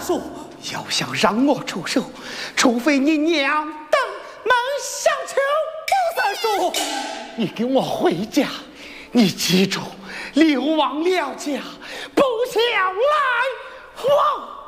说，要想让我出手，除非你娘登门相求，不再说，你跟我回家，你记住，流亡了家，不想来往。